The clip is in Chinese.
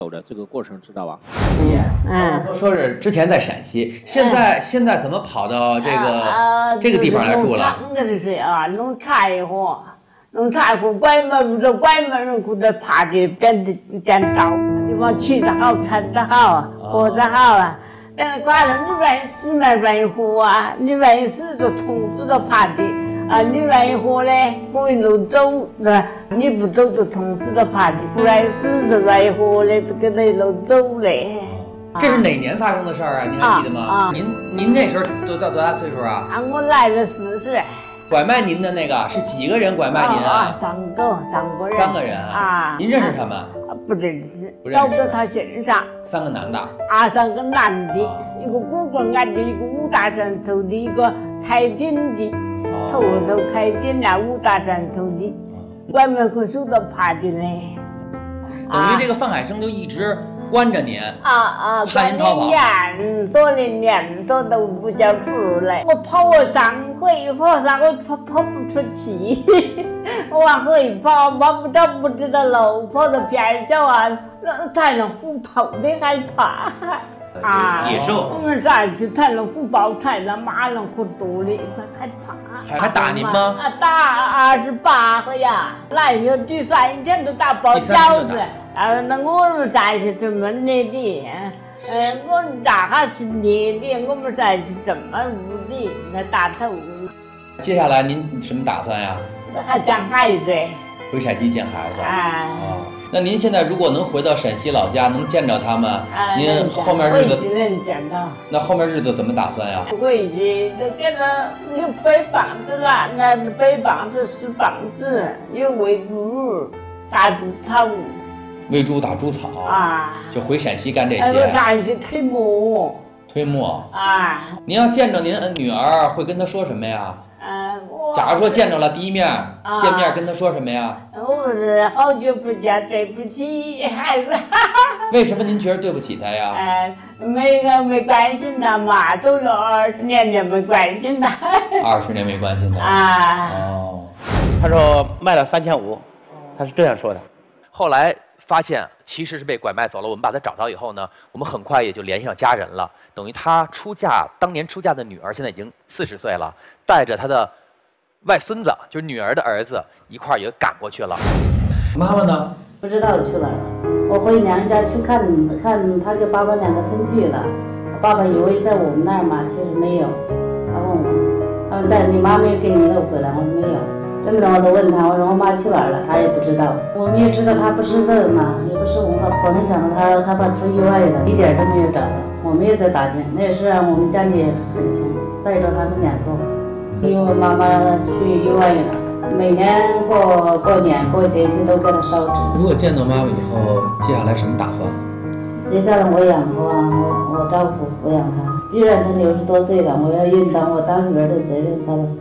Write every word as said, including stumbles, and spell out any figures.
走的这个过程知道吧？ 嗯，说说是之前在陕西，现在、嗯、现在怎么跑到这个、呃、这个地方来住了？ 那个是啊，弄柴火，弄柴火，拐门都拐门人过来爬的，变的变道，地方吃得好，穿得好，活得好啊。但是挂着你愿死没愿活啊，你愿死就从此都爬的。啊，你愿意活嘞，可以路走，是吧？你不走就从此都爬的，不愿意死就愿意活嘞，就跟那路走嘞。 这是哪年发生的事儿啊？您还记得吗？啊啊、您您那时候多大多大岁数啊？ 啊，我来了四十。 拐卖您的那个是几个人拐卖您啊？ 啊三个，三个人。 三个人啊？啊，您认识他们？啊、 不认识， 不认识。 找不到他身上。 三个男的。 啊，三个男的，啊、一个骨棍矮的，一个五大三粗的，一个开顶的。头都开顶了，五大三粗的，外面可数都爬的嘞。 等于这个范海生就一直关着您啊啊， 怕您逃跑。 年多的年多都不叫出来。我跑我张回跑上我跑跑不出去，我往后一跑，跑不着不知道路，跑到边角啊，那太阳虎跑的害怕。 啊，野兽！ 我们再去太阳虎豹，太阳马上可多了，害怕。 还还打您吗？ 啊，打二十八个呀！来有第三天都打包饺子，啊，那我们再是怎么捏的？呃，我打还是捏的，我们再是怎么捂的？那打头。 接下来您什么打算呀？ 还见孩子。 回陕西见孩子。 哎。 哦。那您现在如果能回到陕西老家，能见着他们，啊、您后面日子能见到。 那后面日子怎么打算呀？ 回去就给他有背房子了，那背房子是房子，有喂猪、打猪草。 喂猪打猪草啊，就回陕西干这些。 我陕西推磨。 推磨啊！ 您要见着您女儿，会跟她说什么呀？假如说见着了第一面，啊、见面跟他说什么呀？ 我是好久不见，对不起孩子。 为什么您觉得对不起他呀？ 哎，没个没关心他嘛，都有二十年就没关心他。 二十年没关心他啊？ 哦， 他说卖了三千五，他是这样说的。后来发现其实是被拐卖走了，我们把他找着以后呢，我们很快也就联系上家人了。等于他出嫁，当年出嫁的女儿现在已经四十岁了，带着他的外孙子，就是女儿的儿子，一块儿也赶过去了。 妈妈呢？ 不知道去哪儿了。我回娘家去看看他跟爸爸两个生气了。爸爸以为在我们那儿嘛，其实没有。他问我，他们在你妈没有跟你弄回来？我说没有。这么多我都问他，我说我妈去哪儿了？他也不知道。我们也知道他不是这嘛，也不是我们可能想到他害怕出意外了，一点都没有找到。我们也在打听，那时候我们家里很穷，带着他们两个。因为妈妈去医院了，每年过过年过节气都给她烧纸。 如果见到妈妈以后，接下来什么打算？ 接下来我养活啊，我我照顾抚养她。既然她六十多岁了，我要应当我当女儿的责任，她